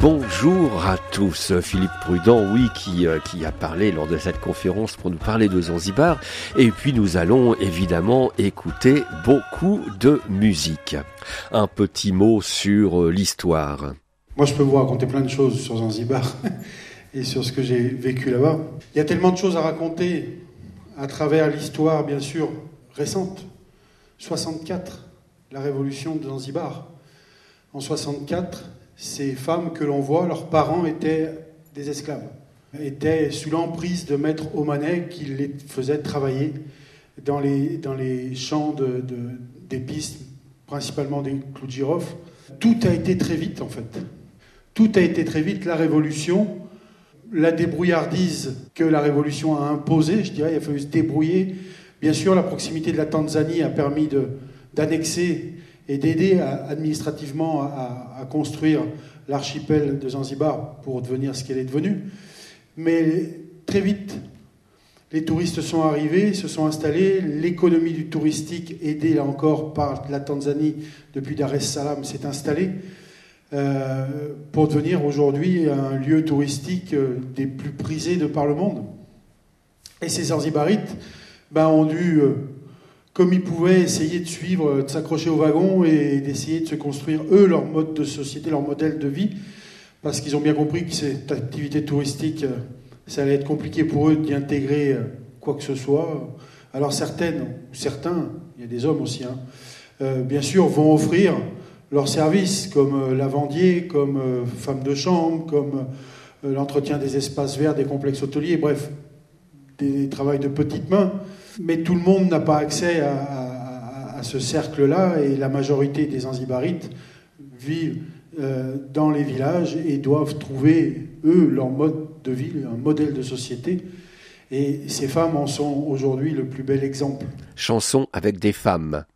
Bonjour à tous. Philippe Prudent, oui, qui a parlé lors de cette conférence pour nous parler de Zanzibar. Et puis nous allons évidemment écouter beaucoup de musique. Un petit mot sur l'histoire. Moi, je peux vous raconter plein de choses sur Zanzibar et sur ce que j'ai vécu là-bas. Il y a tellement de choses à raconter à travers l'histoire, bien sûr, récente. 64, la révolution de Zanzibar. En 64, ces femmes que l'on voit, leurs parents étaient des esclaves, étaient sous l'emprise de maîtres omanais qui les faisaient travailler dans les champs d'épices, principalement des clous de girofle. Tout a été très vite, en fait. Tout a été très vite. La révolution, la débrouillardise que la révolution a imposée, je dirais, il a fallu se débrouiller. Bien sûr, la proximité de la Tanzanie a permis d'annexer et d'aider administrativement à construire l'archipel de Zanzibar pour devenir ce qu'elle est devenue. Mais très vite, les touristes sont arrivés, se sont installés, l'économie du touristique, aidée là encore par la Tanzanie depuis Dar es Salaam, s'est installée pour devenir aujourd'hui un lieu touristique des plus prisés de par le monde. Et ces Zanzibarites ont dû, comme ils pouvaient, essayer de suivre, de s'accrocher au wagon et d'essayer de se construire, eux, leur mode de société, leur modèle de vie, parce qu'ils ont bien compris que cette activité touristique, ça allait être compliqué pour eux d'y intégrer quoi que ce soit. Alors certains, il y a des hommes aussi, bien sûr, vont offrir leurs services, comme lavandier, comme femme de chambre, comme l'entretien des espaces verts, des complexes hôteliers, bref, des travails de petites mains. Mais tout le monde n'a pas accès à ce cercle-là, et la majorité des Zanzibarites vivent dans les villages et doivent trouver, eux, leur mode de vie, un modèle de société. Et ces femmes en sont aujourd'hui le plus bel exemple. Chanson avec des femmes.